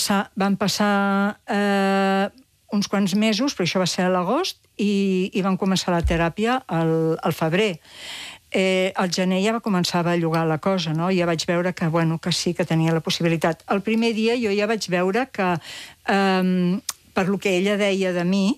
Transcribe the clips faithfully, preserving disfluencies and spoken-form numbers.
passar, van passar eh, uns quants mesos, però això va ser a l'agost, i, i van començar la teràpia al, al febrer. Eh, al gener ja va començar a bellugar la cosa, no? Ja vaig veure que, bueno, que sí, que tenia la possibilitat. El primer dia jo ja vaig veure que, eh, per lo que ella deia de mi,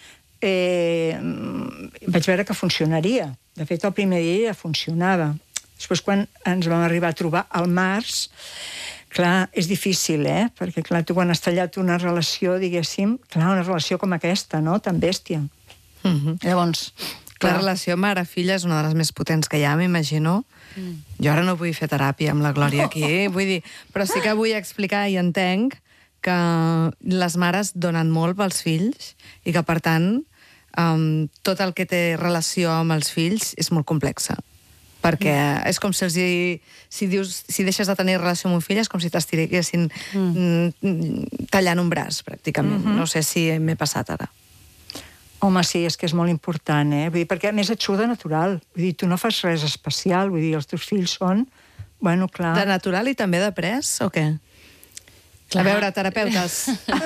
eh, vaig veure que funcionaria. De fet, el primer dia ja funcionava. Després, quan ens vam arribar a trobar al març, clar, és difícil, eh? Perquè, clar, tu quan has tallat una relació, diguéssim, clar, una relació com aquesta, no?, tan bèstia. Mm-hmm. Llavors... La relació mare-filla és una de les més potents que hi ha, m'imagino. Mm. Jo ara no vull fer teràpia amb la Glòria aquí, eh? Vull dir, però sí que vull explicar i entenc que les mares donen molt pels fills i que, per tant, um, tot el que té relació amb els fills és molt complexa. Perquè mm. és com si els hi, si dius, si deixes de tenir relació amb un fill és com si t'estiguessin mm. tallant un braç, pràcticament. Mm-hmm. No sé si m'he passat ara. Home, sí, és que és molt important, eh? Vull dir, perquè a més et surt de natural. Vull dir, tu no fas res especial, vull dir, els teus fills són... Bueno, clar... De natural i també de pres, o què? Clar. A veure, terapeutes.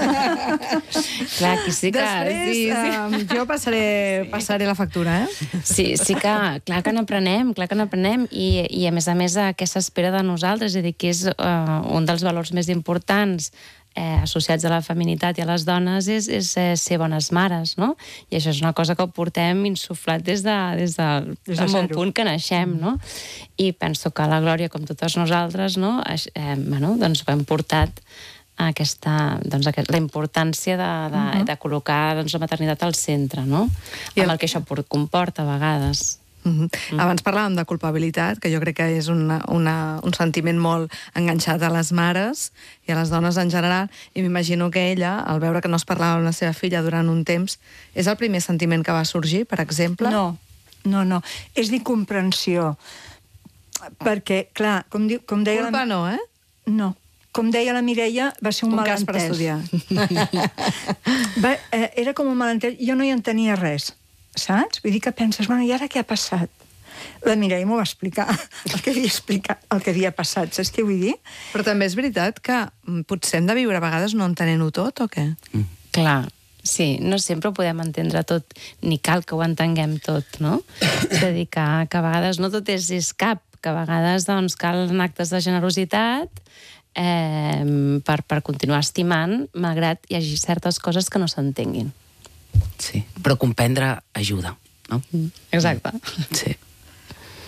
Clar, aquí sí que... Després, sí, sí. Um, jo passaré, sí. passaré la factura, eh? Sí, sí que, clar que n'aprenem, clar que n'aprenem, i, i a més a més, què s'espera de nosaltres? És a dir, que és uh, un dels valors més importants Eh, associats a la feminitat i a les dones és, és eh, ser bones mares, no? I això és una cosa que ho portem insuflat des, de, des del des de bon punt que naixem, no? I penso que la Glòria, com totes nosaltres, no? Eh, bueno, doncs ho hem portat a aquesta, doncs, a la importància de, de, uh-huh. de col·locar doncs, la maternitat al centre, no? I el... amb el que això comporta a vegades. Uh-huh. Mm. Abans parlàvem de culpabilitat, que jo crec que és una, una, un sentiment molt enganxat a les mares i a les dones en general, i m'imagino que ella, al veure que no es parlava amb la seva filla durant un temps, és el primer sentiment que va sorgir, per exemple? No, no, no. És d'incomprensió. Perquè, clar, com, di, com deia... Culpa la... no, eh? No. Com deia la Mireia, va ser un, un malentès. Un cas per estudiar. va, eh, era com un malentès. Jo no hi entenia res. Saps? Vull dir que penses, bueno, i ara què ha passat? La Mireia m'ho va explicar, el que havia explicat, el que havia passat, saps què vull dir? Però també és veritat que potser hem de viure a vegades no entenent-ho tot, o què? Mm. Clar, sí, no sempre ho podem entendre tot, ni cal que ho entenguem tot, no? És a dir, que, que a vegades no tot és, és cap, que a vegades doncs, calen actes de generositat eh, per, per continuar estimant, malgrat hi hagi certes coses que no s'entenguin. Sí, però comprendre ajuda, no? Exacte. Sí.